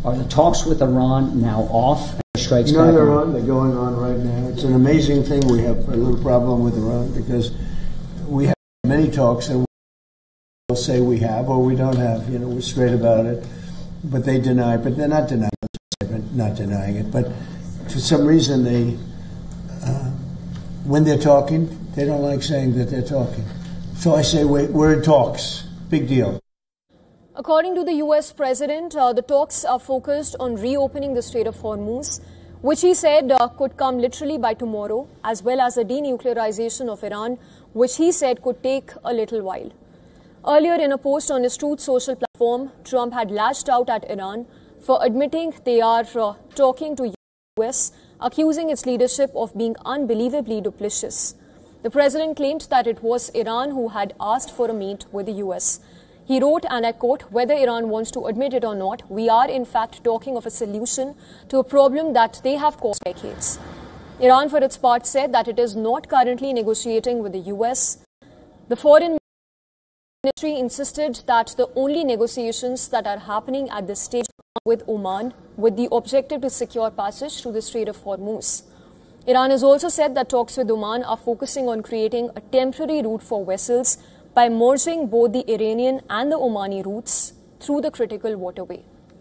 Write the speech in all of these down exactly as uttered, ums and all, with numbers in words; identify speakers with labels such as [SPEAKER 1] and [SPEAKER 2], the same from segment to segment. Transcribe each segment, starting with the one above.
[SPEAKER 1] Are the talks with Iran now off? And strikes
[SPEAKER 2] no,
[SPEAKER 1] back
[SPEAKER 2] they're
[SPEAKER 1] on?
[SPEAKER 2] on. They're going on right now. It's an amazing thing. We have a little problem with Iran because we have many talks and we'll say we have or we don't have. You know, we're straight about it. But they deny, but they're not denying it, not denying it. But for some reason, they, uh, when they're talking, they don't like saying that they're talking. So I say, wait, we're in talks. Big deal.
[SPEAKER 3] According to the U S president, uh, the talks are focused on reopening the Strait of Hormuz, which he said uh, could come literally by tomorrow, as well as a denuclearization of Iran, which he said could take a little while. Earlier, in a post on his Truth Social platform, Trump had lashed out at Iran for admitting they are uh, talking to U S, accusing its leadership of being unbelievably duplicitous. The president claimed that it was Iran who had asked for a meet with the U S. He wrote, and I quote, "Whether Iran wants to admit it or not, we are in fact talking of a solution to a problem that they have caused decades." Iran, for its part, said that it is not currently negotiating with the U S. The foreign ministry insisted that the only negotiations that are happening at this stage are with Oman, with the objective to secure passage through the Strait of Hormuz. Iran has also said that talks with Oman are focusing on creating a temporary route for vessels by merging both the Iranian and the Omani routes through the critical waterway.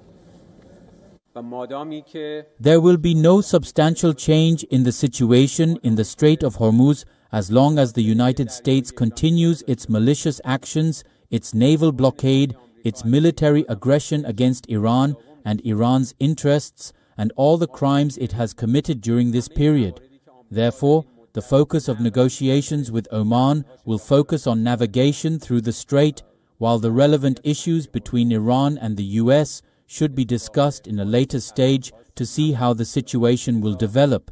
[SPEAKER 4] There will be no substantial change in the situation in the Strait of Hormuz as long as the United States continues its malicious actions, its naval blockade, its military aggression against Iran and Iran's interests, and all the crimes it has committed during this period. Therefore, the focus of negotiations with Oman will focus on navigation through the strait, while the relevant issues between Iran and the U S should be discussed in a later stage to see how the situation will develop.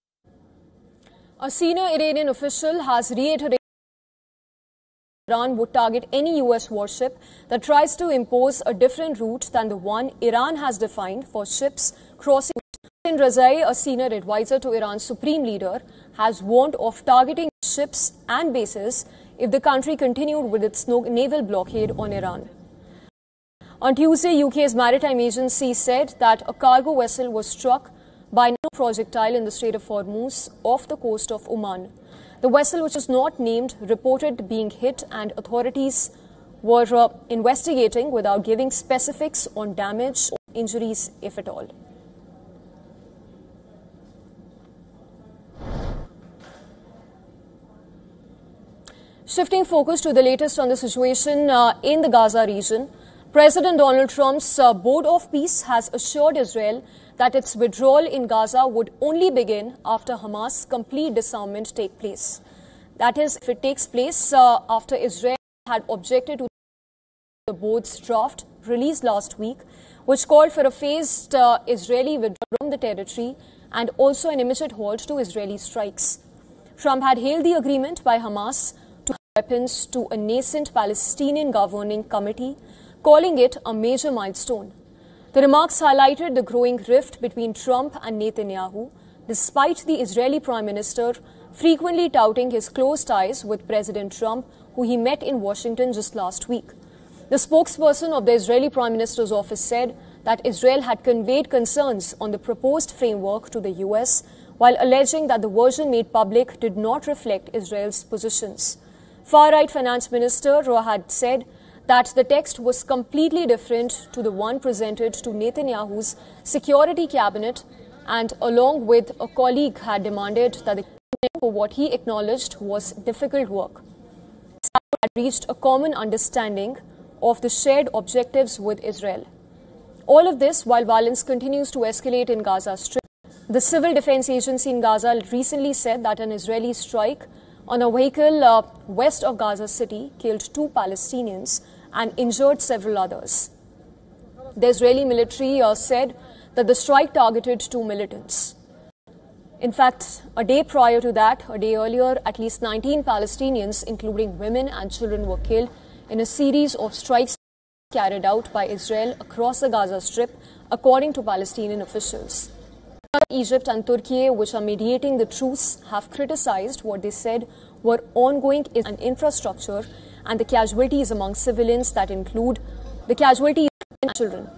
[SPEAKER 3] A senior Iranian official has reiterated that Iran would target any U S warship that tries to impose a different route than the one Iran has defined for ships crossing. Hossein Razai, a senior advisor to Iran's supreme leader, has warned of targeting ships and bases if the country continued with its naval blockade on Iran. On Tuesday, U K's maritime agency said that a cargo vessel was struck by a projectile in the Strait of Hormuz off the coast of Oman. The vessel, which was not named, reported being hit, and authorities were uh, investigating without giving specifics on damage or injuries, if at all. Shifting focus to the latest on the situation uh, in the Gaza region, President Donald Trump's uh, Board of Peace has assured Israel that its withdrawal in Gaza would only begin after Hamas' complete disarmament take place. That is, if it takes place uh, after Israel had objected to the board's draft released last week, which called for a phased uh, Israeli withdrawal from the territory and also an immediate halt to Israeli strikes. Trump had hailed the agreement by Hamas to weapons to a nascent Palestinian governing committee, calling it a major milestone. The remarks highlighted the growing rift between Trump and Netanyahu, despite the Israeli Prime Minister frequently touting his close ties with President Trump, who he met in Washington just last week. The spokesperson of the Israeli Prime Minister's office said that Israel had conveyed concerns on the proposed framework to the U S, while alleging that the version made public did not reflect Israel's positions. Far-right Finance Minister Rohad said that the text was completely different to the one presented to Netanyahu's security cabinet, and along with a colleague had demanded that the for what he acknowledged was difficult work. Had reached a common understanding of the shared objectives with Israel. All of this while violence continues to escalate in Gaza Strip. The Civil Defense Agency in Gaza recently said that an Israeli strike on a vehicle uh, west of Gaza City killed two Palestinians and injured several others. The Israeli military uh, said that the strike targeted two militants. In fact, a day prior to that, a day earlier, at least nineteen Palestinians, including women and children, were killed in a series of strikes carried out by Israel across the Gaza Strip, according to Palestinian officials. Egypt and Turkey, which are mediating the truce, have criticized what they said were ongoing and infrastructure and the casualties among civilians that include the casualties of children.